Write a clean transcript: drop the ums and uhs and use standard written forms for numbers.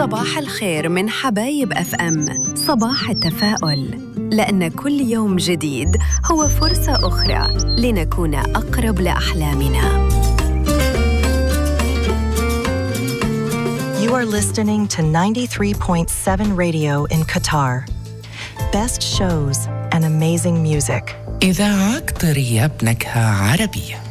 صباح الخير من حبايب اف ام، صباح التفاؤل، لأن كل يوم جديد هو فرصة أخرى لنكون أقرب لأحلامنا. You are listening to 93.7 radio in Qatar. Best shows and amazing music. إذاعة طرية بنكهة عربية.